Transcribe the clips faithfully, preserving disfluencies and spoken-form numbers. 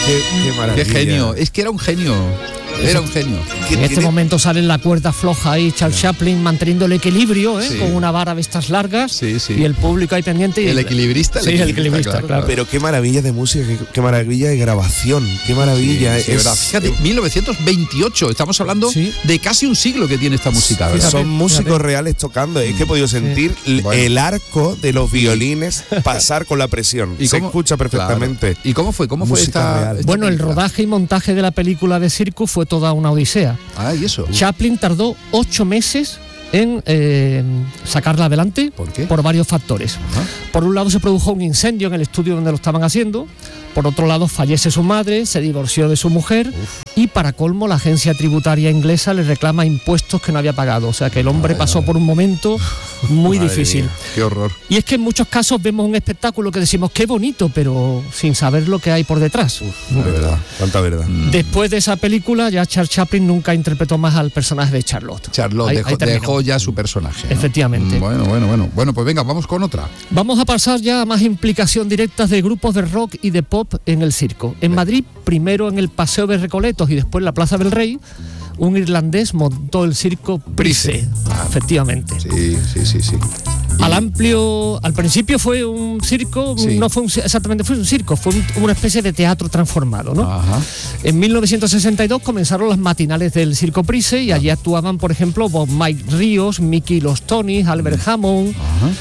Qué, qué maravilla. Qué genio. Es que era un genio. Era un genio. En este momento sale la cuerda floja ahí Charles Chaplin manteniendo el equilibrio, ¿eh? Sí. Con una vara de estas largas, sí, sí. y el público ahí pendiente. Y el equilibrista. El sí, equilibrista, el equilibrista, claro, claro. Pero qué maravilla de música, qué, qué maravilla de grabación, qué maravilla. Sí, sí, es, verdad. Fíjate, mil novecientos veintiocho, estamos hablando Sí. de casi un siglo que tiene esta música, ¿verdad? Fíjate, son músicos fíjate. reales tocando. Es que he podido sentir l- Bueno. el arco de los violines pasar con la presión. ¿Y Se cómo- escucha perfectamente. Claro. ¿Y cómo fue? ¿Cómo fue Música esta, real. esta Bueno, el película? rodaje y montaje de la película de circo fue toda una odisea. Ah, ¿y eso? Chaplin tardó ocho meses en eh, sacarla adelante. ¿Por qué? Por varios factores. Ajá. Por un lado se produjo un incendio en el estudio donde lo estaban haciendo. Por otro lado fallece su madre, se divorció de su mujer. Uf. Y para colmo la agencia tributaria inglesa le reclama impuestos que no había pagado. O sea que el hombre Ay, pasó ay. por un momento muy Madre difícil. mía. Qué horror. Y es que en muchos casos vemos un espectáculo que decimos qué bonito, pero sin saber lo que hay por detrás. De verdad, cuánta verdad. Después de esa película ya Charles Chaplin nunca interpretó más al personaje de Charlotte. Charlotte Ahí- dejó, ahí terminó. dejó ya su personaje, ¿no? Efectivamente. Mm, Bueno, bueno, bueno. Bueno, pues venga, vamos con otra. Vamos a pasar ya a más implicación directa de grupos de rock y de pop en el circo. En Madrid, primero en el Paseo de Recoletos y después en la Plaza del Rey, un irlandés montó el circo Price. Price. Efectivamente. Sí, sí, sí, sí. Al amplio, al principio fue un circo, Sí. no fue un, exactamente fue un circo, fue un- una especie de teatro transformado, ¿no? Ajá. En mil novecientos sesenta y dos comenzaron las matinales del Circo Price y allí actuaban, por ejemplo, Bob Mike Ríos, Mickey Los Tonys, Albert Hammond. Ajá.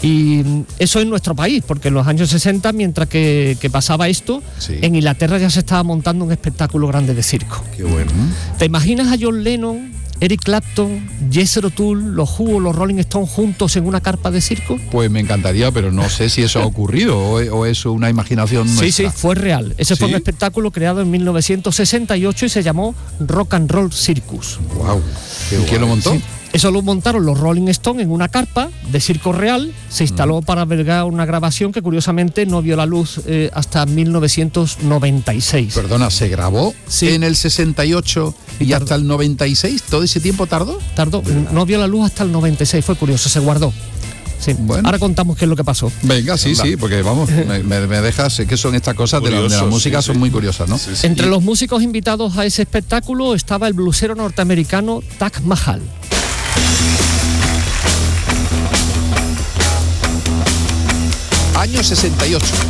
Y eso en nuestro país, porque en los años sesenta, mientras que, que pasaba esto, Sí. en Inglaterra ya se estaba montando un espectáculo grande de circo. Qué bueno. ¿Te imaginas a John Lennon, Eric Clapton, Jethro Tull, los Who o los Rolling Stones juntos en una carpa de circo? Pues me encantaría, pero no sé si eso ha ocurrido o, o es una imaginación Sí, nuestra. sí, fue real. Ese fue ¿Sí? un espectáculo creado en mil novecientos sesenta y ocho y se llamó Rock and Roll Circus. Wow. ¿Y quién lo montó? Sí. Eso lo montaron los Rolling Stones en una carpa de circo real. Se instaló para albergar una grabación que curiosamente no vio la luz eh, hasta mil novecientos noventa y seis. Perdona, ¿se grabó Sí. en el sesenta y ocho y, Y hasta el noventa y seis? ¿Todo ese tiempo tardó? Tardó, no vio la luz hasta el noventa y seis, fue curioso, se guardó. Sí. Bueno. Ahora contamos qué es lo que pasó. Venga, sí, Anda. sí, porque vamos, me, me- me dejas, sé que son estas cosas de la, de la Curioso, música, sí, son sí. muy curiosas, ¿no? Sí, sí. Entre los músicos invitados a ese espectáculo estaba el blusero norteamericano Taj Mahal. Año sesenta y ocho.